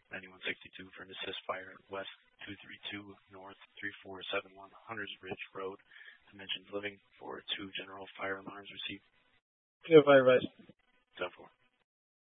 9162 for an assist fire at West 232 North 3471 Hunters Ridge Road. Dimensions living for 2 general fire alarms received. Good fire advice. 10-4.